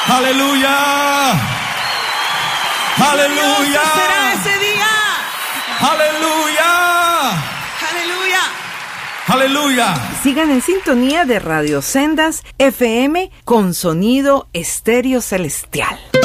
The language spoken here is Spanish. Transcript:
Aleluya. Aleluya. Será ese día. Aleluya. Aleluya. Aleluya. Sigan en sintonía de Radio Sendas FM con sonido estéreo celestial.